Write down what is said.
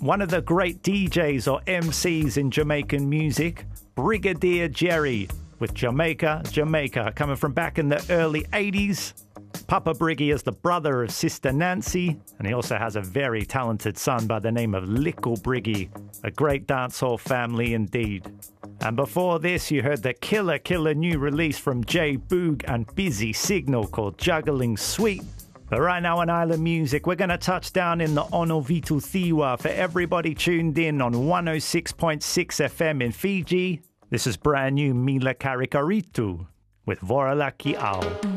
one of the great DJs or MCs in Jamaican music, Brigadier Jerry, with Jamaica, Jamaica, coming from back in the early 80s. Papa Briggy is the brother of Sister Nancy, and he also has a very talented son by the name of Lickle Briggy, a great dancehall family indeed. And before this, you heard the killer new release from J Boog and Busy Signal called Juggling Sweet. But right now on Island Music, we're going to touch down in the Ono Vitu Thiwa for everybody tuned in on 106.6 FM in Fiji. This is brand new Mila Karikaritu with Voralaki Ao.